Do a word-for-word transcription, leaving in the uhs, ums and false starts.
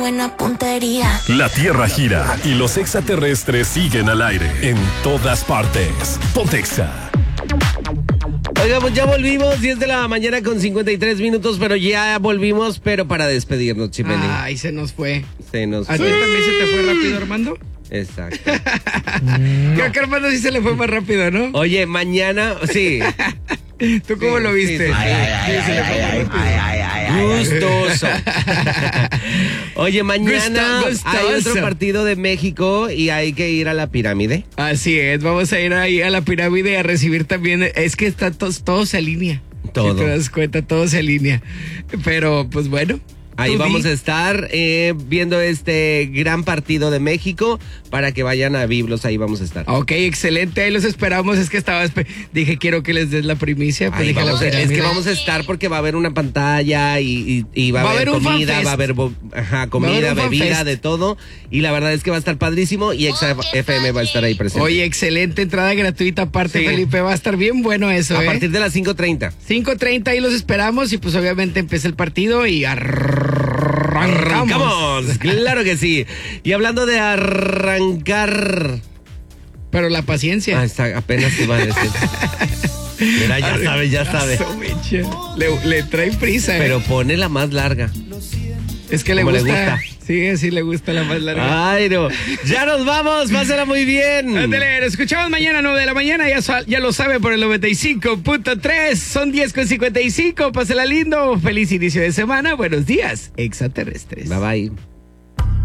buena puntería. La Tierra gira y los extraterrestres siguen al aire en todas partes. Ponte Exa. Oiga, pues ya volvimos, diez de la mañana con cincuenta y tres minutos, pero ya volvimos, pero para despedirnos, Chipeli. Ay, se nos fue. Se nos ¿A ti fue. también se te fue rápido, Armando? Exacto. Creo que a Armando sí se le fue más rápido, ¿no? Oye, mañana, sí. ¿Tú cómo Sí, lo viste? sí, sí, Ay, ay, sí, se le fue ay, muy ay, rápido. Gustoso. Oye, mañana Gusto- hay gustoso. otro partido de México y hay que ir a la pirámide. Así es, vamos a ir ahí a la pirámide a recibir también. Es que está to- todo se alinea. Todo. Si te das cuenta, todo se alinea. Pero, pues bueno. Ahí tú vamos di. a estar eh, viendo este gran partido de México para que vayan a Biblos, ahí vamos a estar. Ok, excelente, ahí los esperamos. Es que estaba, espe- dije, quiero que les des la primicia. Pues Ahí dije, vamos la a- es pirámide. que vamos a estar porque va a haber una pantalla y, y- y va, a haber un comida, fanfest. va a haber bo- ajá, Va a haber comida, un bebida, fanfest. de todo. Y la verdad es que va a estar padrísimo y Exa F M va a estar ahí presente. Oye, excelente, entrada gratuita aparte, Sí. Felipe. Va a estar bien bueno eso, a ¿eh? partir de las cinco treinta. cinco treinta ahí los esperamos y pues obviamente empieza el partido y arrancamos. ¡Arrancamos! Claro que sí. Y hablando de arrancar. Pero la paciencia. Ah, está, apenas iba a decir. Mira, ya sabe, ya sabe. Eso, mecha. Le, le trae prisa, ¿eh? Pero pone la más larga. es que le como le gusta. gusta. Sí, sí, le gusta la más larga. Ay, no. Ya nos vamos. Pásala muy bien. Ándale, nos escuchamos mañana nueve de la mañana, ya, sa- ya lo sabe por el noventa y cinco punto tres, son diez con cincuenta y cinco, pásela lindo, feliz inicio de semana, buenos días, extraterrestres. Bye bye.